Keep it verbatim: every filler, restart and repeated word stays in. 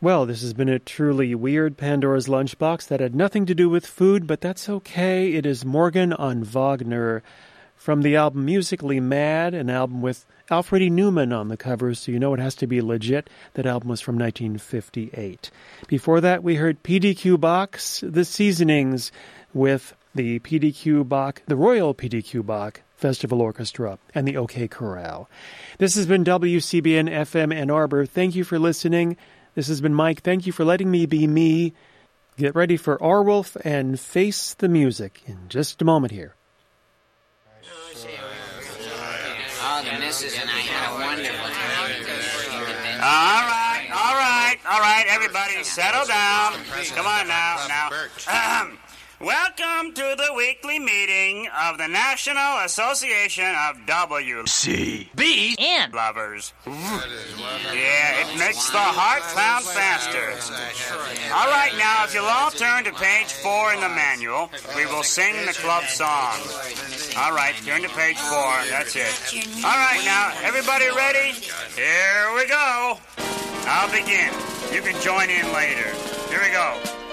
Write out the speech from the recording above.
Well, this has been a truly weird Pandora's Lunchbox that had nothing to do with food, but that's okay. It is Morgan on Wagner from the album Musically Mad, an album with Alfred E. Newman on the cover, so you know it has to be legit. That album was from nineteen fifty-eight. Before that, we heard P D Q Bach, The Seasonings, with the P D Q Bach, the Royal P D Q Bach Festival Orchestra, and the OK Corral. This has been W C B N F M Ann Arbor. Thank you for listening. This has been Mike. Thank you for letting me be me. Get ready for Arwolf and Face the Music in just a moment here. Oh, the missus and I had a wonderful time. All right, all right, all right, everybody, settle down. Come on now, now. Ahem. Welcome to the weekly meeting of the National Association of W C B And Lovers. Yeah, it makes the heart pound faster. All right, now, if you'll all turn to page four in the manual, we will sing the club song. All right, turn to page four. That's it. All right, now, everybody ready? Here we go. I'll begin. You can join in later. Here we go.